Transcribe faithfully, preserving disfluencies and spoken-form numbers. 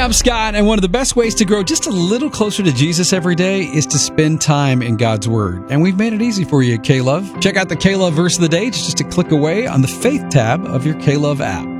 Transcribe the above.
I'm Scott, and one of the best ways to grow just a little closer to Jesus every day is to spend time in God's Word. And we've made it easy for you at K-Love. Check out the K-Love verse of the day. It's just a click away on the Faith tab of your K-Love app.